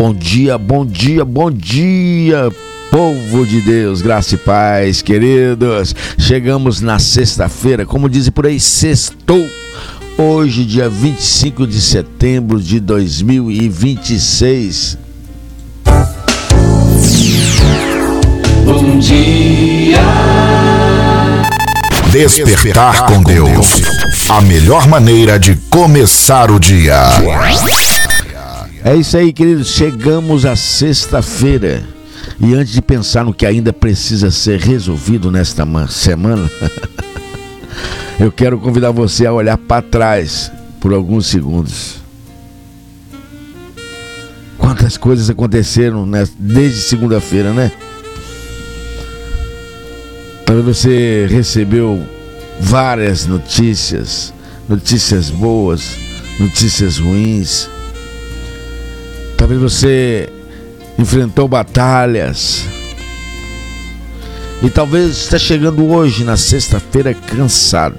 Bom dia, bom dia, bom dia, povo de Deus, graça e paz, queridos. Chegamos na sexta-feira, como dizem por aí, sextou. Hoje, dia 25 de setembro de 2026. Bom dia. Despertar com Deus. A melhor maneira de começar o dia. É isso aí, queridos. Chegamos à sexta-feira. E antes de pensar no que ainda precisa ser resolvido nesta semana, eu quero convidar você a olhar para trás por alguns segundos. Quantas coisas aconteceram desde segunda-feira, né? Talvez você recebeu várias notícias, notícias boas, notícias ruins. Talvez você enfrentou batalhas. E talvez está chegando hoje, na sexta-feira, cansado.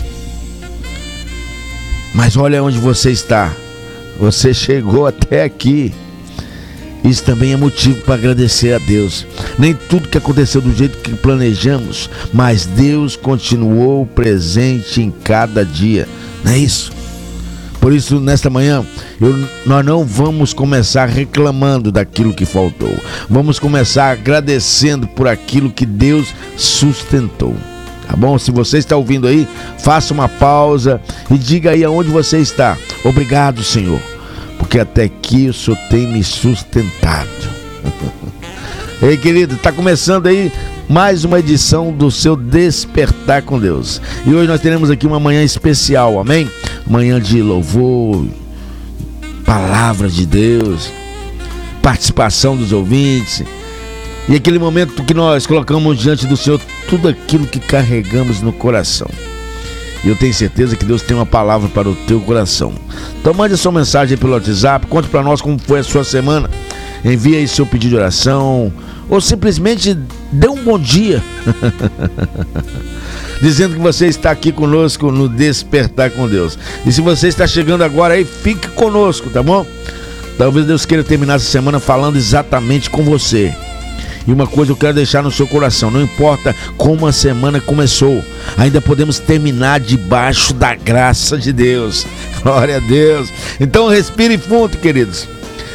Mas olha onde você está. Você chegou até aqui. Isso também é motivo para agradecer a Deus. Nem tudo que aconteceu do jeito que planejamos, mas Deus continuou presente em cada dia. Não é isso? Por isso, nesta manhã, nós não vamos começar reclamando daquilo que faltou. Vamos começar agradecendo por aquilo que Deus sustentou. Tá bom? Se você está ouvindo aí, faça uma pausa e diga aí aonde você está. Obrigado, Senhor, porque até aqui o Senhor tem me sustentado. Ei, querido, está começando aí mais uma edição do seu Despertar com Deus. E hoje nós teremos aqui uma manhã especial, amém? Manhã de louvor, palavra de Deus, participação dos ouvintes. E aquele momento que nós colocamos diante do Senhor tudo aquilo que carregamos no coração. E eu tenho certeza que Deus tem uma palavra para o teu coração. Então mande a sua mensagem aí pelo WhatsApp, conte para nós como foi a sua semana. Envie aí seu pedido de oração, ou simplesmente dê um bom dia, dizendo que você está aqui conosco no Despertar com Deus. E se você está chegando agora aí, fique conosco, tá bom? Talvez Deus queira terminar essa semana falando exatamente com você. E uma coisa eu quero deixar no seu coração: não importa como a semana começou, ainda podemos terminar debaixo da graça de Deus. Glória a Deus. Então respire fundo, queridos.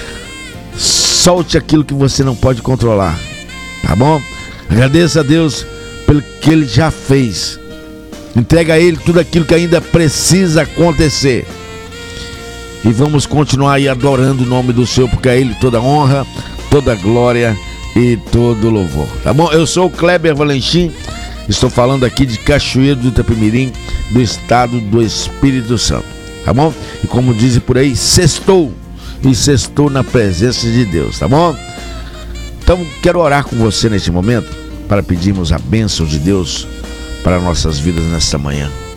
Solte aquilo que você não pode controlar, tá bom? Agradeça a Deus pelo que Ele já fez. Entrega a Ele tudo aquilo que ainda precisa acontecer. E vamos continuar aí adorando o nome do Senhor, porque a Ele toda honra, toda glória e todo louvor, tá bom? Eu sou o Kleber Valentim, estou falando aqui de Cachoeiro do Itapemirim, do estado do Espírito Santo, tá bom? E como dizem por aí, sextou. E sextou na presença de Deus, tá bom? Então quero orar com você neste momento para pedirmos a bênção de Deus para nossas vidas nesta manhã.